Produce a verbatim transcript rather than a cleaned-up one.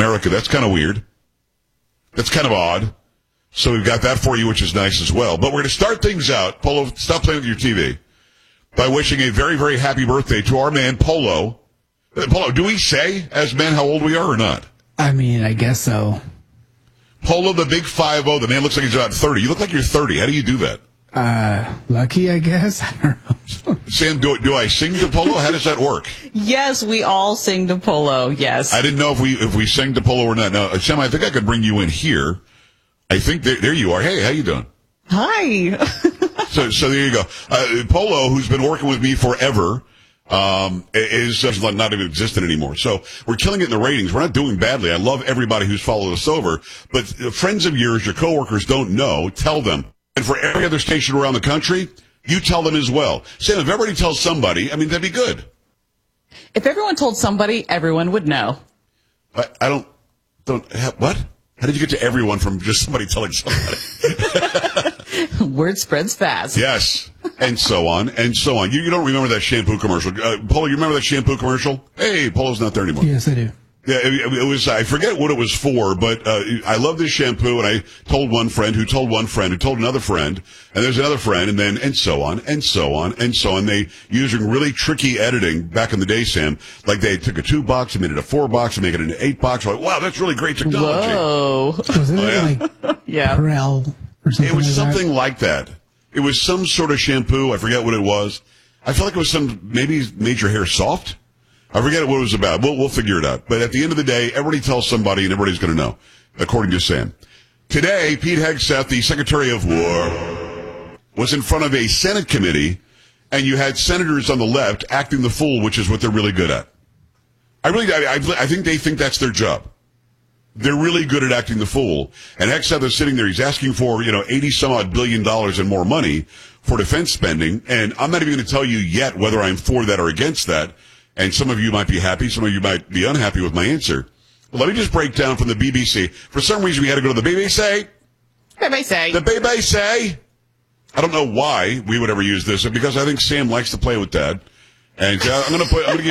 America. That's kind of weird. That's kind of odd. So we've got that for you, which is nice as well. But we're going to start things out. Polo, stop playing with your T V. By wishing a very, very happy birthday to our man, Polo. Uh, Polo, do we say, as men, how old we are or not? I mean, I guess so. Polo, the big five oh, the man looks like he's about thirty. You look like you're thirty. How do you do that? Uh, lucky, I guess. I don't know. Sam, do, do I sing to Polo? How does that work? Yes, we all sing to Polo, yes. I didn't know if we if we sing to Polo or not. Now, Sam, I think I could bring you in here. I think there, there you are. Hey, how you doing? Hi. so so there you go. Uh, Polo, who's been working with me forever, um, is uh, not even existent anymore. So we're killing it in the ratings. We're not doing badly. I love everybody who's followed us over. But friends of yours, your coworkers don't know, tell them. And for every other station around the country, you tell them as well. Sam, if everybody tells somebody, I mean, that'd be good. If everyone told somebody, everyone would know. I, I don't, don't, have, what? How did you get to everyone from just somebody telling somebody? Word spreads fast. Yes. And so on, and so on. You, you don't remember that shampoo commercial. Uh, Polo, you remember that shampoo commercial? Hey, Polo's not there anymore. Yes, I do. Yeah, it, it was, I forget what it was for, but, uh, I love this shampoo, and I told one friend who told one friend who told another friend, and there's another friend, and then, and so on, and so on, and so on. They, using really tricky editing back in the day, Sam, like they took a two box and made it a four box and make it an eight box. Like, wow, that's really great technology. Whoa. Was it Oh, yeah. like Yeah. Perel or something It was like something that? like that. It was some sort of shampoo. I forget what it was. I feel like it was some, maybe made your hair soft. I forget what it was about. We'll, we'll figure it out. But at the end of the day, everybody tells somebody and everybody's going to know, according to Sam. Today, Pete Hegseth, the Secretary of War, was in front of a Senate committee, and you had senators on the left acting the fool, which is what they're really good at. I really, I, I, I think they think that's their job. They're really good at acting the fool. And Hegseth is sitting there. He's asking for, you know, eighty some odd billion dollars and more money for defense spending. And I'm not even going to tell you yet whether I'm for that or against that. And some of you might be happy. Some of you might be unhappy with my answer. But let me just break down from the B B C. For some reason, we had to go to the B B C. B B C. The B B C. I don't know why we would ever use this, because I think Sam likes to play with that. And uh, I'm going to put, I'm going to give